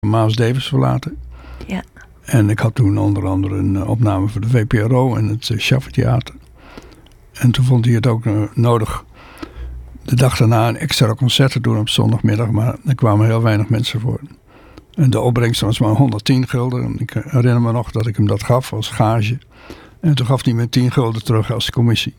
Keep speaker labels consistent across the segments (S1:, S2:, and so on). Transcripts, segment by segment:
S1: Miles Davis verlaten.
S2: Ja.
S1: En ik had toen onder andere een opname voor de VPRO en het Schaffertheater. En toen vond hij het ook nodig de dag daarna een extra concert te doen op zondagmiddag. Maar er kwamen heel weinig mensen voor. En de opbrengst was maar 110 gulden. En ik herinner me nog dat ik hem dat gaf als gage. En toen gaf hij me 10 gulden terug als commissie.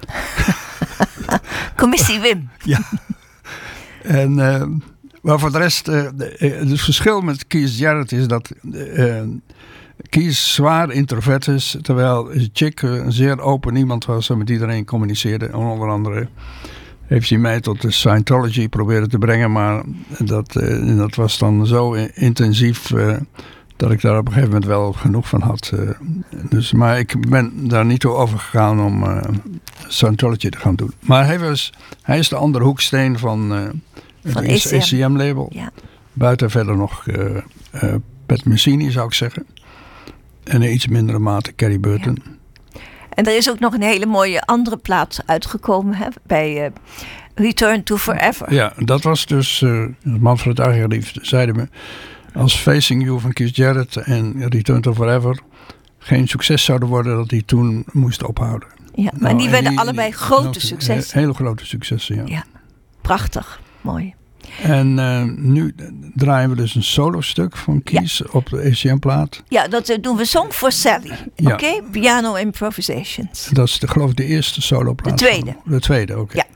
S2: Commissie Wim.
S1: Ja. En, maar voor de rest, het verschil met Keith Jarrett is dat Keith zwaar introvert is. Terwijl Chick een zeer open iemand was en met iedereen communiceerde. En onder andere heeft hij mij tot de Scientology proberen te brengen. Maar dat was dan zo intensief dat ik daar op een gegeven moment wel genoeg van had. Maar ik ben daar niet toe overgegaan om Scientology te gaan doen. Maar hij is de andere hoeksteen van het ACM-label.
S2: Ja.
S1: Buiten verder nog Pat Messini, zou ik zeggen. En in iets mindere mate Carrie Burton.
S2: Ja. En er is ook nog een hele mooie andere plaat uitgekomen, hè, bij Return to Forever.
S1: Ja, dat was dus Manfred Argerlief zeide me, als Facing You van Keith Jarrett en Return to Forever geen succes zouden worden, dat hij toen moest ophouden.
S2: Ja, maar die werden allebei grote successen.
S1: Hele grote successen, ja.
S2: Ja, prachtig, mooi.
S1: En nu draaien we dus een solo-stuk van Keith op de ACM-plaat.
S2: Ja, dat doen we Song for Sally.
S1: Ja.
S2: Oké? Piano Improvisations.
S1: Dat is geloof ik de eerste solo-plaat.
S2: De tweede.
S1: De tweede, oké.
S2: Ja.